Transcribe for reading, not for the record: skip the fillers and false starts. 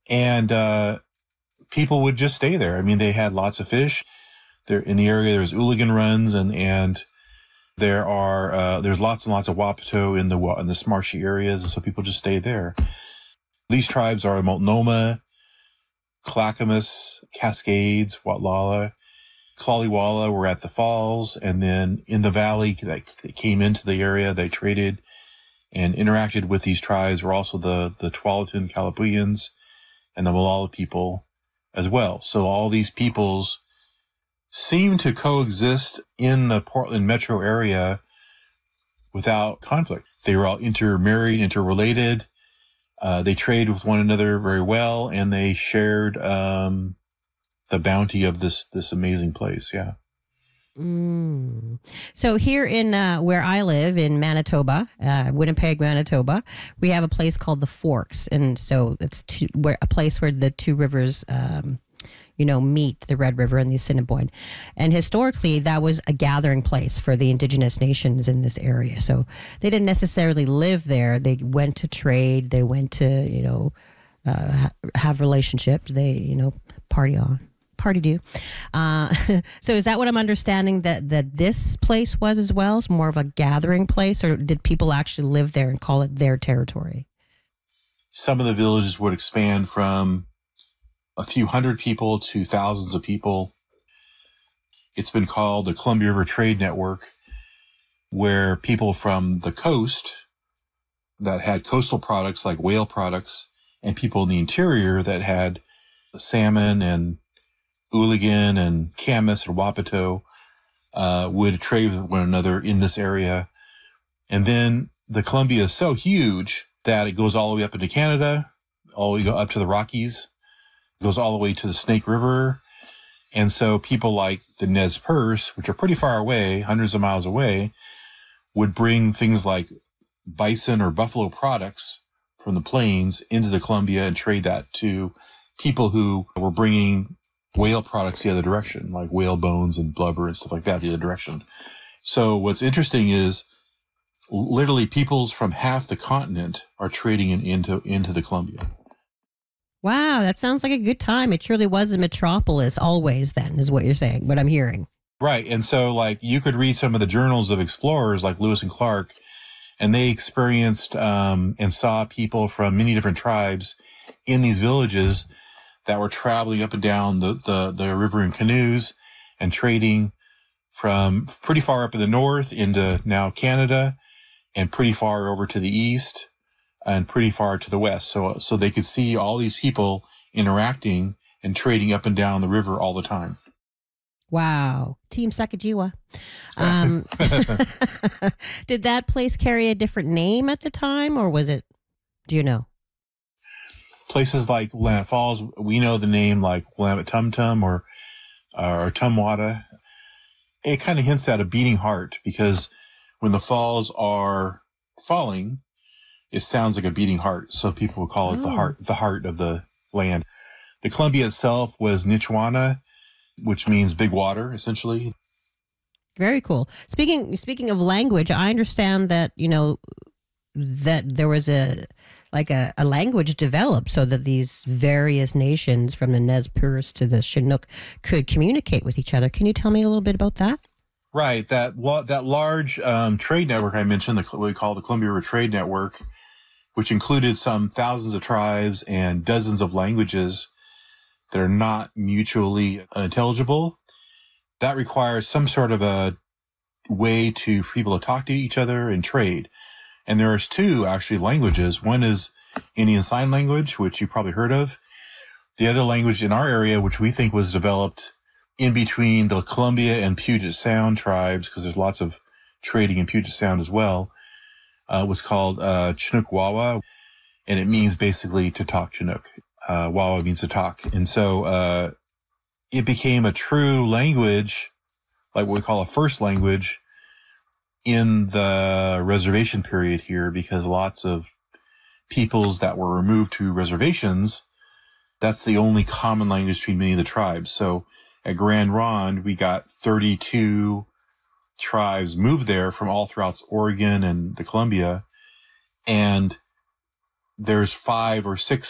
And people would just stay there. I mean, they had lots of fish. There in the area, there's Ooligan runs, and there's lots and lots of Wapato in the marshy areas, and so people just stay there. These tribes are Multnomah, Clackamas, Cascades, Watlala, Clawley were at the falls, and then in the valley they came into the area. They traded and interacted with these tribes. Were also the Tualatin Calapuyans and the Molalla people as well. So all these peoples seem to coexist in the Portland metro area without conflict. They were all intermarried, interrelated. They traded with one another very well, and they shared the bounty of this amazing place. Yeah. So here in where I live in Manitoba, Winnipeg, Manitoba, we have a place called the Forks, and so it's a place where the two rivers meet, the Red River and the Assiniboine. And historically, that was a gathering place for the indigenous nations in this area. So they didn't necessarily live there. They went to trade. They went to, have relationships. They, party do. So is that what I'm understanding that this place was as well? It's more of a gathering place, or did people actually live there and call it their territory? Some of the villages would expand from a few hundred people to thousands of people. It's been called the Columbia River Trade Network, where people from the coast that had coastal products like whale products and people in the interior that had salmon and Ooligan and Camas and Wapato would trade with one another in this area. And then the Columbia is so huge that it goes all the way up into Canada, all the way up to the Rockies, goes all the way to the Snake River. And so people like the Nez Perce, which are pretty far away, hundreds of miles away, would bring things like bison or buffalo products from the plains into the Columbia and trade that to people who were bringing whale products the other direction, like whale bones and blubber and stuff like that the other direction. So what's interesting is literally peoples from half the continent are trading into the Columbia. Wow, that sounds like a good time. It truly was a metropolis always then, is what you're saying, what I'm hearing. Right. And so like you could read some of the journals of explorers like Lewis and Clark, and they experienced and saw people from many different tribes in these villages that were traveling up and down the river in canoes and trading from pretty far up in the north into now Canada and pretty far over to the east and pretty far to the west. So they could see all these people interacting and trading up and down the river all the time. Wow. Team Sacagawea. Did that place carry a different name at the time, or was it, do you know? Places like Willamette Falls, we know the name like Willamette Tum Tum or Tumwata. It kind of hints at a beating heart, because when the falls are falling, it sounds like a beating heart. So people would call it the heart of the land. The Columbia itself was Nichwana, which means big water, essentially. Very cool. Speaking of language, I understand that, that there was a language developed so that these various nations from the Nez Perce to the Chinook could communicate with each other. Can you tell me a little bit about that? Right. That large trade network I mentioned, what we call the Columbia River Trade Network, which included some thousands of tribes and dozens of languages that are not mutually intelligible. That requires some sort of a way for people to talk to each other and trade. And there's two actually languages. One is Indian Sign Language, which you probably heard of. The other language in our area, which we think was developed in between the Columbia and Puget Sound tribes, because there's lots of trading in Puget Sound as well, was called Chinook Wawa, and it means basically to talk Chinook. Wawa means to talk. And so it became a true language, like what we call a first language, in the reservation period here, because lots of peoples that were removed to reservations, that's the only common language between many of the tribes. So at Grand Ronde, we got 32 tribes moved there from all throughout Oregon and the Columbia. And there's 5 or 6